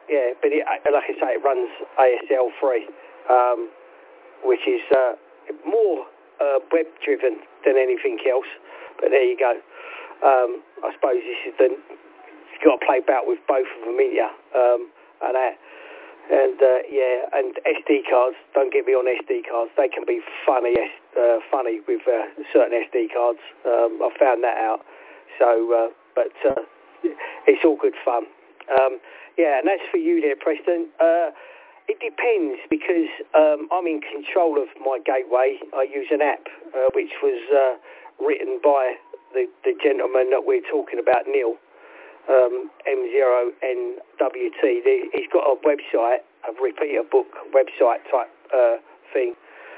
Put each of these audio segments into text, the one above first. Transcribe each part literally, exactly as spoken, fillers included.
yeah, but it, like I say, it runs A S L free, um, which is uh, more uh, web-driven than anything else. But there you go. Um, I suppose this is the you've got to play about with both of them, ain't you? Um, and that, and uh, yeah, and S D cards. Don't get me on S D cards. They can be funny, uh, funny with uh, certain S D cards. Um, I found that out. So, uh, but uh, it's all good fun. Um, yeah, and that's for you there, Preston. Uh, it depends because um, I'm in control of my gateway. I use an app uh, which was uh, written by the, the gentleman that we're talking about, Neil, um, M zero N W T. He's got a website, a repeater book website type uh, thing.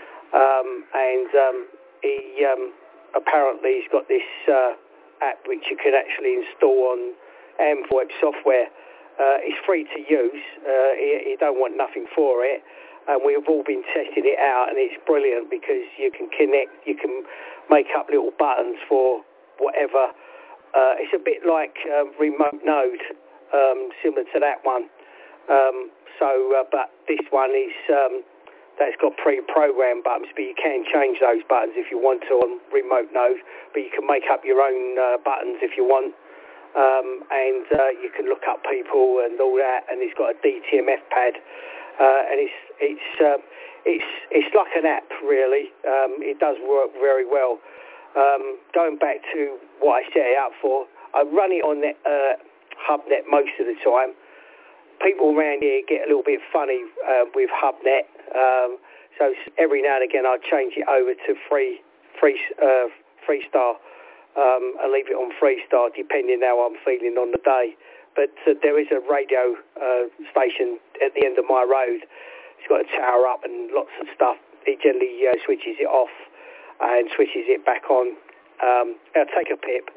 Um, and um, he um, apparently he's got this uh, app which you can actually install on Amweb software. Uh, it's free to use. Uh, you, you don't want nothing for it. And we've all been testing it out, and it's brilliant because you can connect, you can make up little buttons for whatever. Uh, it's a bit like uh, Remote Node, um, similar to that one. Um, so, uh, but this one is um, that's got pre-programmed buttons, but you can change those buttons if you want to on Remote Node. But you can make up your own uh, buttons if you want. Um, and uh, you can look up people and all that, and it's got a D T M F pad, uh, and it's it's um, it's it's like an app really. Um, it does work very well. Um, going back to what I set it up for, I run it on the, uh, HubNet most of the time. People around here get a little bit funny uh, with HubNet, um, so every now and again I change it over to free free uh, Freestar. Um, and leave it on Freestar depending how I'm feeling on the day. But uh, there is a radio uh, station at the end of my road. It's got a tower up and lots of stuff. It generally uh, switches it off and switches it back on. Um, I'll take a pip.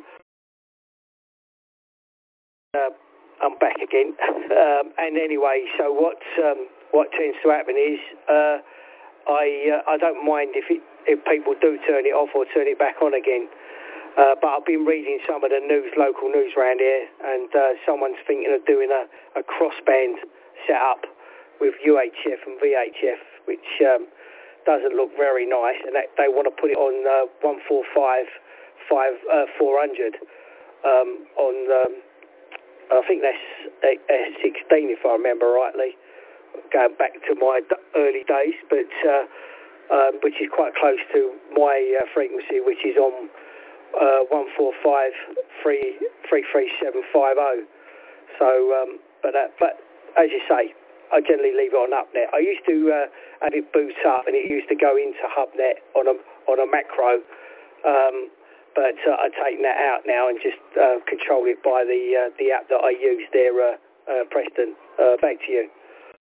Uh, I'm back again. um, and anyway, so what um, what tends to happen is uh, I uh, I don't mind if it, if people do turn it off or turn it back on again. Uh, but I've been reading some of the news, local news around here, and uh, someone's thinking of doing a, a crossband setup with U H F and V H F, which um, doesn't look very nice, and that, they want to put it on uh, one forty-five, five, uh, four hundred um, on, um, I think that's S sixteen if I remember rightly, going back to my early days, but uh, um, which is quite close to my uh, frequency, which is on Uh, one four five three three three seven five zero. So, um, but that, but as you say, I generally leave it on HubNet. I used to uh, have it boot up, and it used to go into HubNet on a on a macro. Um, but uh, I've taken that out now and just uh, control it by the uh, the app that I use there, uh, uh, Preston. Uh, back to you.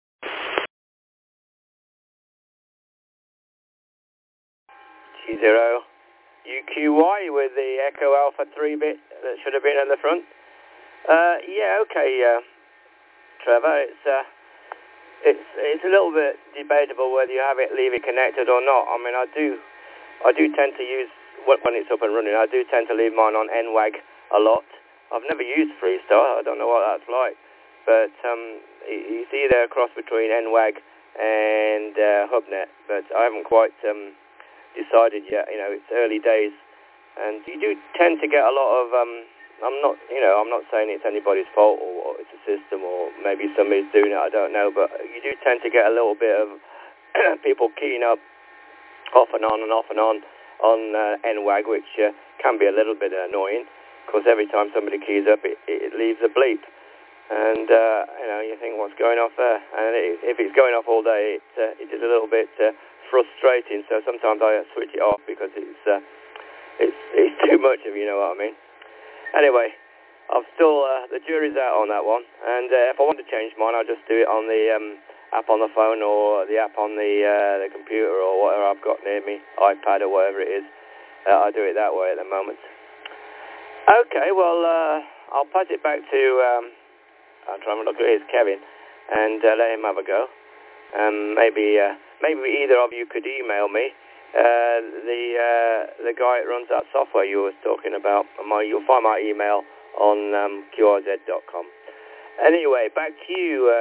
G zero. U Q Y with the Echo Alpha three bit that should have been on the front. Uh, yeah, okay, uh, Trevor. It's uh, it's it's a little bit debatable whether you have it leave it connected or not. I mean, I do I do tend to use when it's up and running. I do tend to leave mine on N WAG a lot. I've never used Freestar. I don't know what that's like, but um, it's either a cross between N WAG and uh, HubNet. But I haven't quite um. decided yet. You know, it's early days, and you do tend to get a lot of um I'm not you know I'm not saying it's anybody's fault or, or it's a system or maybe somebody's doing it, I don't know, but you do tend to get a little bit of people keying up off and on and off and on on uh, N WAG, which uh, can be a little bit annoying because every time somebody keys up it, it leaves a bleep, and uh, you know you think what's going off there, and it, if it's going off all day it, uh, it is a little bit uh, frustrating, so sometimes I switch it off because it's uh, it's it's too much of you know what I mean. Anyway, I've still uh, the jury's out on that one, and uh, if I want to change mine, I'll just do it on the um, app on the phone or the app on the uh, the computer or whatever I've got near me, iPad or whatever it is. Uh, I do it that way at the moment. Okay, well uh, I'll pass it back to um, I'll try and look at his Kevin and uh, let him have a go. Um, maybe. Uh, Maybe either of you could email me, uh, the uh, the guy that runs that software you were talking about. My, you'll find my email on um, Q R Z dot com. Anyway, back to you. Uh,